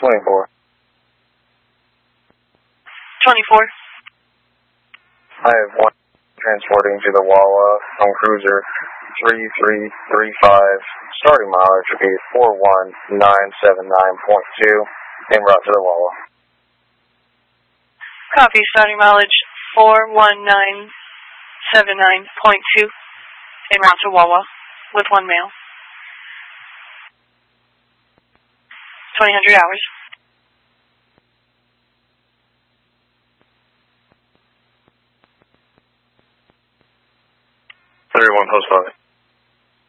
24. 24. I have one transporting to the Wawa on cruiser 3335. Starting mileage would be 41979.2 en route to the Wawa. Copy. Starting mileage 41979.2 en route to Wawa with one mail. 2000 hours.